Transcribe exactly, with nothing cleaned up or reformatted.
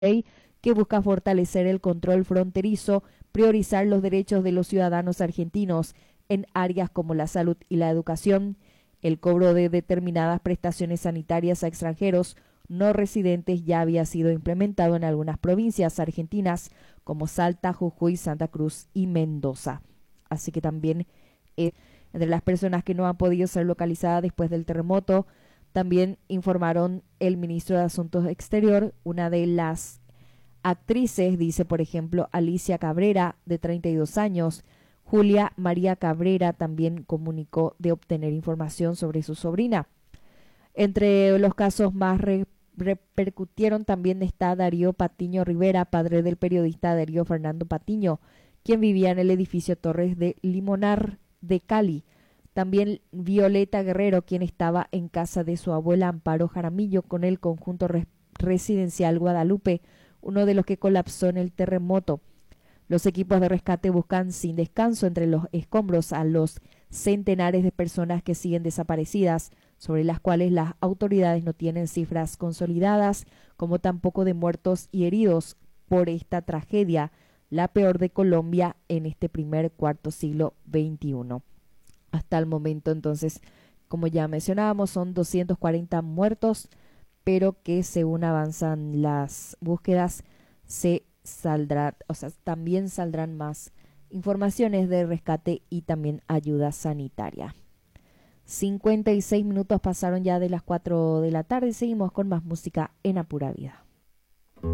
ley que busca fortalecer el control fronterizo, priorizar los derechos de los ciudadanos argentinos en áreas como la salud y la educación, el cobro de determinadas prestaciones sanitarias a extranjeros no residentes ya había sido implementado en algunas provincias argentinas como Salta, Jujuy, Santa Cruz y Mendoza. Así que también eh, entre las personas que no han podido ser localizadas después del terremoto, también informaron el ministro de Asuntos Exterior, una de las actrices, dice por ejemplo Alicia Cabrera, de treinta y dos años. Julia María Cabrera también comunicó de obtener información sobre su sobrina. Entre los casos más re repercutieron también está Darío Patiño Rivera, padre del periodista Darío Fernando Patiño, quien vivía en el edificio Torres de Limonar de Cali. También Violeta Guerrero, quien estaba en casa de su abuela Amparo Jaramillo con el conjunto res residencial Guadalupe, uno de los que colapsó en el terremoto. Los equipos de rescate buscan sin descanso entre los escombros a los centenares de personas que siguen desaparecidas, sobre las cuales las autoridades no tienen cifras consolidadas, como tampoco de muertos y heridos por esta tragedia, la peor de Colombia en este primer cuarto siglo veintiuno. Hasta el momento, entonces, como ya mencionábamos, son doscientos cuarenta muertos, pero que según avanzan las búsquedas se saldrá, o sea, también saldrán más informaciones de rescate y también ayuda sanitaria. cincuenta y seis minutos pasaron ya de las cuatro de la tarde. Seguimos con más música en Apura Vida.